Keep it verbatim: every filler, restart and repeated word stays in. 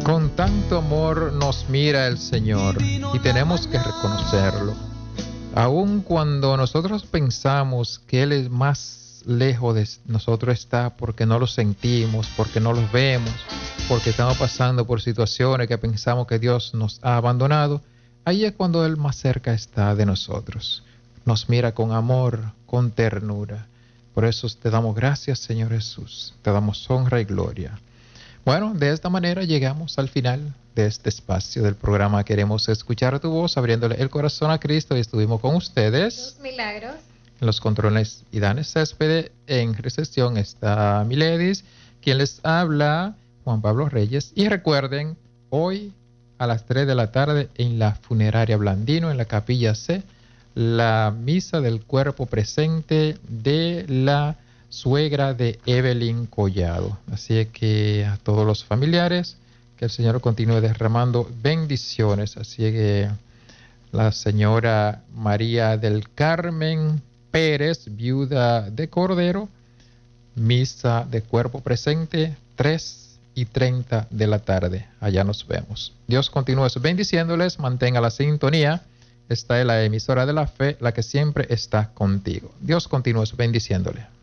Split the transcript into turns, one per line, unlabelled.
Con tanto amor nos mira el Señor y tenemos que reconocerlo. Aun cuando nosotros pensamos que Él es más lejos de nosotros está porque no lo sentimos, porque no los vemos, porque estamos pasando por situaciones que pensamos que Dios nos ha abandonado, ahí es cuando Él más cerca está de nosotros. Nos mira con amor, con ternura. Por eso te damos gracias, Señor Jesús. Te damos honra y gloria. Bueno, de esta manera llegamos al final de este espacio del programa. Queremos escuchar tu voz, abriéndole el corazón a Cristo, y estuvimos con ustedes.
Los milagros.
En los controles, Idane Céspede. En recepción está Miledis, quien les habla, Juan Pablo Reyes. Y recuerden, hoy a las tres de la tarde en la funeraria Blandino, en la capilla C, la misa del cuerpo presente de la suegra de Evelyn Collado. Así que a todos los familiares, que el Señor continúe derramando bendiciones. Así que la señora María del Carmen Pérez, viuda de Cordero, misa de cuerpo presente, tres y treinta de la tarde. Allá nos vemos. Dios continúe bendiciéndoles, mantenga la sintonía. Esta es la emisora de la fe, la que siempre está contigo. Dios continúe bendiciéndole.